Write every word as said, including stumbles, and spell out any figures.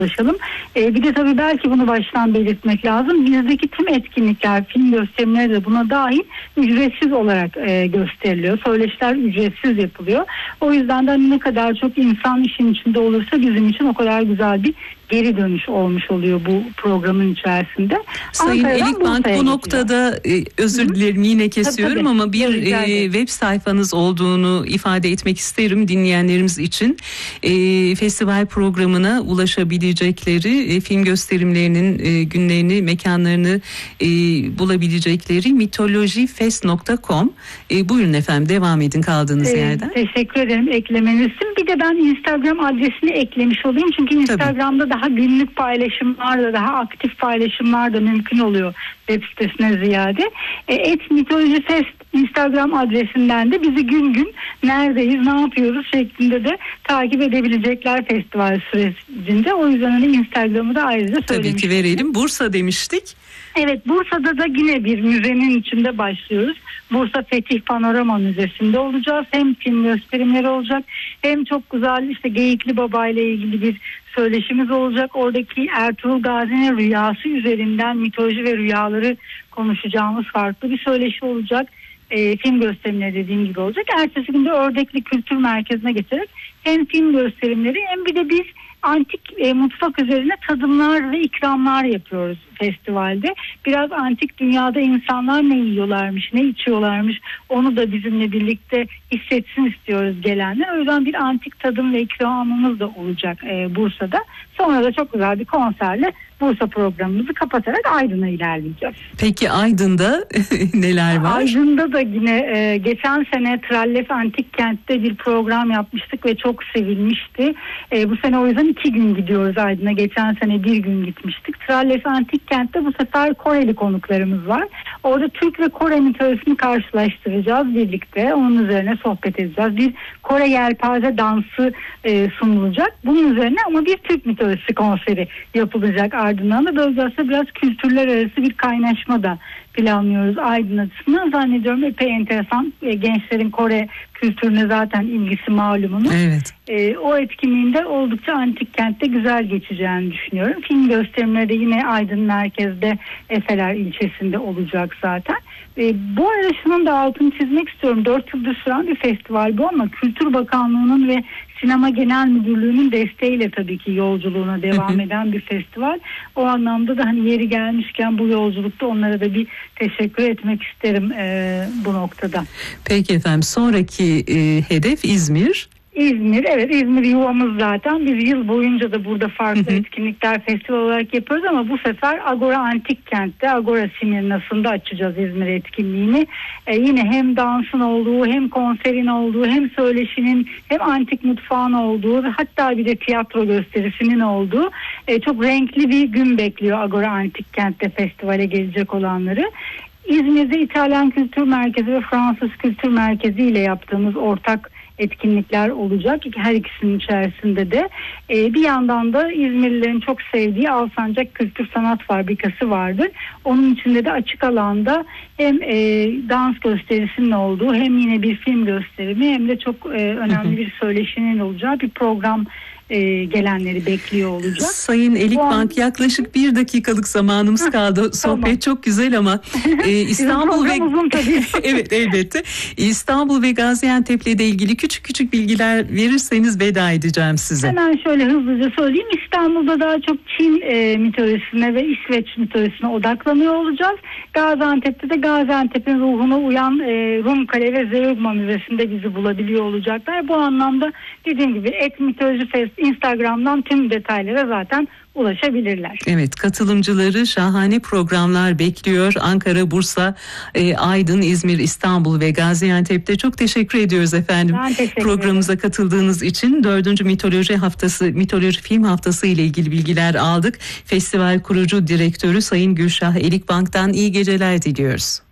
ulaşalım. Ee, bir de tabii belki bunu baştan belirtmek lazım. Bizdeki tüm etkinlikler, film gösterimleri de buna dahil ücretsiz olarak e, gösteriliyor. Söyleşiler ücretsiz yapılıyor. O yüzden de ne kadar çok insan işin içinde olursa bizim için o kadar güzel bir geri dönüş olmuş oluyor bu programın içerisinde. Sayın Elikbank, bu noktada e, özür Hı-hı. dilerim yine kesiyorum tabii, tabii. ama bir e, web sayfanız olduğunu ifade etmek isterim dinleyenlerimiz için. E, festival programına ulaşabilecekleri, e, film gösterimlerinin e, günlerini, mekanlarını e, bulabilecekleri mitolojifest nokta com. E, buyurun efendim, devam edin kaldığınız e, yerden. Teşekkür ederim eklemeniz için. Bir de ben Instagram adresini eklemiş olayım. Çünkü Instagram'da tabii. daha günlük paylaşımlar da, daha aktif paylaşımlar da mümkün oluyor web sitesine ziyade. E, et mitolojifest Instagram adresinden de bizi gün gün neredeyiz, ne yapıyoruz şeklinde de takip edebilecekler festival sürecince. O yüzden hani Instagram'ı da ayrıca söylemiştim. Tabii ki verelim. Bursa demiştik. Evet, Bursa'da da yine bir müzenin içinde başlıyoruz. Bursa Fetih Panorama Müzesi'nde olacağız. Hem film gösterimleri olacak, hem çok güzel işte Geyikli Baba ile ilgili bir söyleşimiz olacak. Oradaki Ertuğrul Gazi'nin rüyası üzerinden mitoloji ve rüyaları konuşacağımız farklı bir söyleşi olacak. E, film gösterimleri dediğim gibi olacak. Ertesi günde Ördekli Kültür Merkezi'ne geçerek hem film gösterimleri hem bir de biz antik e, mutfak üzerine tadımlar ve ikramlar yapıyoruz festivalde. Biraz antik dünyada insanlar ne yiyorlarmış, ne içiyorlarmış, onu da bizimle birlikte hissetsin istiyoruz gelenler. O yüzden bir antik tadım ve ikramımız da olacak e, Bursa'da. Sonra da çok güzel bir konserle Bursa programımızı kapatarak Aydın'a ilerleyeceğiz. Peki Aydın'da neler var? Aydın'da da yine e, geçen sene Tralles Antik Kent'te bir program yapmıştık ve çok sevilmişti. E, bu sene o yüzden iki gün gidiyoruz Aydın'a. Geçen sene bir gün gitmiştik. Tralles Antik Kent'te bu sefer Koreli konuklarımız var. Orada Türk ve Kore mitolojisini karşılaştıracağız birlikte. Onun üzerine sohbet edeceğiz. Bir Kore yelpaze dansı e, sunulacak. Bunun üzerine ama bir Türk mitolojisi konseri yapılacak Aydın'dan da. Böylece biraz kültürler arası bir kaynaşma da planlıyoruz Aydın açısından. Zannediyorum epey enteresan. E, gençlerin Kore kültürüne zaten ilgisi malumunuz. Evet. E, o etkinliğinde oldukça antik kentte güzel geçeceğini düşünüyorum. Film gösterimleri de yine Aydın merkezde Efeler ilçesinde olacak zaten. E, bu arada şunun da altını çizmek istiyorum. Dört yıldır süren bir festival bu ama Kültür Bakanlığı'nın ve Sinema Genel Müdürlüğü'nün desteğiyle tabii ki yolculuğuna devam eden bir festival. O anlamda da hani yeri gelmişken bu yolculukta onlara da bir teşekkür etmek isterim e, bu noktada. Peki efendim, sonraki e, hedef İzmir. İzmir, evet, İzmir yuvamız zaten. Biz yıl boyunca da burada farklı hı hı. etkinlikler, festival olarak yapıyoruz ama bu sefer Agora Antik Kent'te, Agora Simirnası'nda açacağız İzmir etkinliğini. Ee, yine hem dansın olduğu, hem konserin olduğu, hem söyleşinin, hem antik mutfağın olduğu ve hatta bir de tiyatro gösterisinin olduğu e, çok renkli bir gün bekliyor Agora Antik Kent'te festivale gelecek olanları. İzmir'de İtalyan Kültür Merkezi ve Fransız Kültür Merkezi ile yaptığımız ortak etkinlikler olacak. Her ikisinin içerisinde de ee, bir yandan da İzmirlilerin çok sevdiği Alsancak Kültür Sanat Fabrikası vardır. Onun içinde de açık alanda hem e, dans gösterisinin olduğu, hem yine bir film gösterimi, hem de çok e, önemli bir söyleşinin olacağı bir program e, gelenleri bekliyor olacak. Sayın Elikbank, an... yaklaşık bir dakikalık zamanımız kaldı. Sohbet tamam. çok güzel ama e, İstanbul ve evet elbette İstanbul ve Gaziantep'le de ilgili küçük küçük bilgiler verirseniz veda edeceğim size. Hemen şöyle hızlıca söyleyeyim. İstanbul'da daha çok Çin e, mitolojisine ve İsveç mitolojisine odaklanıyor olacağız. Gaziantep'te de Gaziantep'in ruhuna uyan e, Rumkale ve Zeugma Müzesi'nde bizi bulabiliyor olacaklar. Bu anlamda dediğim gibi Et Mitoloji Fest Instagram'dan tüm detaylara zaten ulaşabilirler. Evet, katılımcıları şahane programlar bekliyor. Ankara, Bursa, e, Aydın, İzmir, İstanbul ve Gaziantep'te. Çok teşekkür ediyoruz efendim. Ben teşekkür Programımıza ederim. katıldığınız için. Dördüncü Mitoloji Haftası, Mitoloji Film Haftası ile ilgili bilgiler aldık. Festival kurucu direktörü Sayın Gülşah Elikbank'tan iyi geceler diliyoruz.